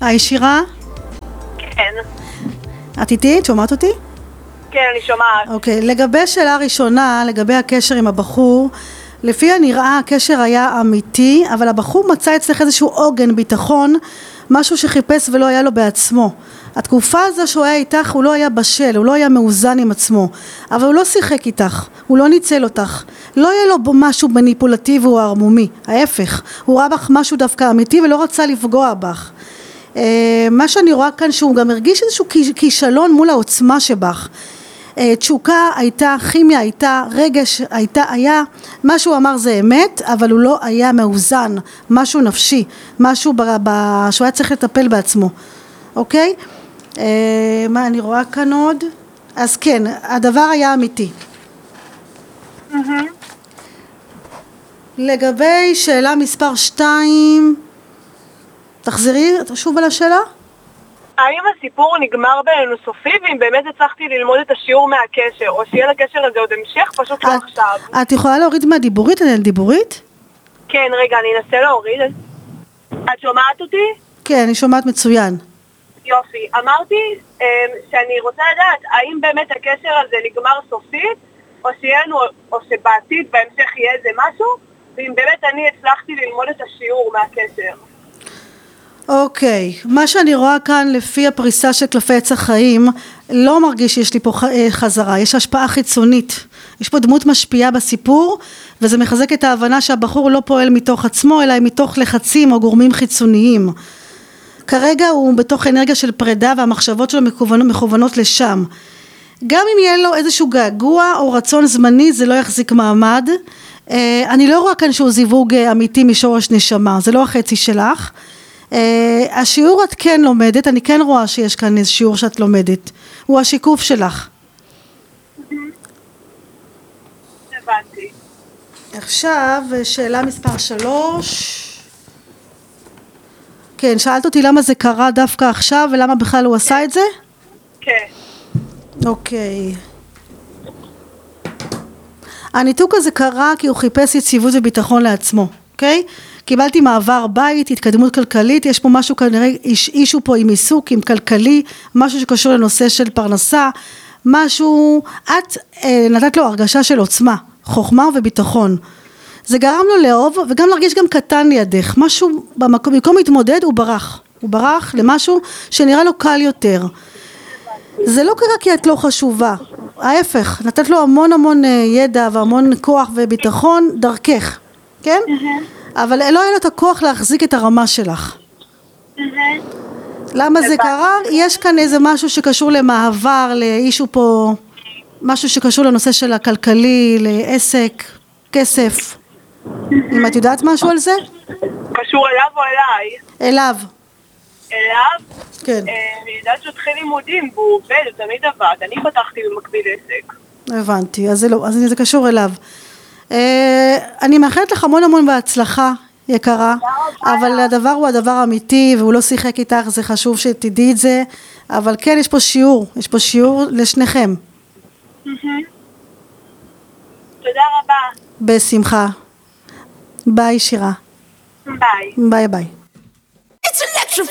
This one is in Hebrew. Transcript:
היי שירה? כן. את איתי? את שומעת אותי? כן, אני שומעת. אוקיי, לגבי שאלה ראשונה, לגבי הקשר עם הבחור, לפי הנראה הקשר היה אמיתי, אבל הבחור מצא אצלך איזשהו עוגן, ביטחון, משהו שחיפש ולא היה לו בעצמו. התקופה הזו שהוא היה איתך, הוא לא היה בשל, הוא לא היה מאוזן עם עצמו, אבל הוא לא שיחק איתך, הוא לא ניצל אותך, לא היה לו משהו מניפולטיבי או ערמומי, ההפך, הוא ראה בך משהו דווקא אמיתי ולא רצה לפגוע בך. מה שאני רואה כאן שהוא גם הרגיש איזשהו כישלון מול העוצמה שבך. תשוקה הייתה, כימיה הייתה, רגש היה, מה שהוא אמר זה אמת, אבל הוא לא היה מאוזן, משהו נפשי, משהו שהוא היה צריך לטפל בעצמו, אוקיי? מה אני רואה כאן עוד? אז כן, הדבר היה אמיתי. לגבי שאלה מספר 2, תחזרי שוב על השאלה? האם הסיפור נגמר בינינו סופי, ואם באמת הצלחתי ללמוד את השיעור מהקשר, או שיהיה לקשר הזה עוד המשך, פשוט לא עכשיו. את יכולה להוריד מהדיבורית? אני על דיבורית? כן, רגע, אני אנסה להוריד. את שומעת אותי? כן, אני שומעת מצוין. יופי. אמרתי שאני רוצה לדעת, האם באמת הקשר הזה נגמר סופית, או שיהיה לנו, או שבעתיד בהמשך יהיה איזה משהו, ואם באמת אני הצלחתי ללמוד את השיעור מהקשר. אוקיי, מה שאני רואה כאן לפי הפריסה של קלפי עץ החיים, לא מרגיש שיש לי פה חזרה, יש השפעה חיצונית, יש פה דמות משפיעה בסיפור, וזה מחזק את ההבנה שהבחור לא פועל מתוך עצמו, אלא מתוך לחצים או גורמים חיצוניים. כרגע הוא בתוך אנרגיה של פרידה, והמחשבות שלו מכוונות לשם. גם אם יהיה לו איזשהו געגוע או רצון זמני, זה לא יחזיק מעמד. אני לא רואה כאן שהוא זיווג אמיתי משורש נשמה, זה לא החצי שלך. השיעור את כן לומדת, אני כן רואה שיש כאן איזה שיעור שאת לומדת, הוא השיקוף שלך. הבנתי. עכשיו שאלה מספר 3. כן, שאלת אותי למה זה קרה דווקא עכשיו ולמה בכלל הוא עשה את זה? כן. אוקיי. הניתוק הזה קרה כי הוא חיפש יציבות וביטחון לעצמו, אוקיי? קיבלתי מעבר בית, התקדמות כלכלית, יש פה משהו כנראה, אישו פה עם עיסוק, עם כלכלי, משהו שקשור לנושא של פרנסה, משהו, את נתת לו הרגשה של עוצמה, חוכמה וביטחון. זה גרם לו לאהוב וגם להרגיש גם קטן לידך, משהו במקום להתמודד הוא ברח למשהו שנראה לו קל יותר. זה לא קרה כי את לא חשובה, ההפך, נתת לו המון ידע והמון כוח וביטחון דרכך, כן? אבל לא היה לו את הכוח להחזיק את הרמה שלך. למה זה קרה? יש כאן איזה משהו שקשור למעבר, לאישו פה, משהו שקשור לנושא של הכלכלי, לעסק, כסף. אם את יודעת משהו על זה? קשור אליו או אליי? אליו. אליו? כן. אני יודעת שהוא התחיל לימודים והוא עובד, הוא תמיד עבד. אני פתחתי במקביל עסק. הבנתי, אז זה לא, אז זה קשור אליו. אני מאחלת לך המון בהצלחה יקרה, אבל הדבר הוא הדבר האמיתי והוא לא שיחק איתך, זה חשוב שתדעי את זה, אבל כן יש פה שיעור לשניכם. תודה רבה. בשמחה. ביי שירה. ביי. ביי ביי.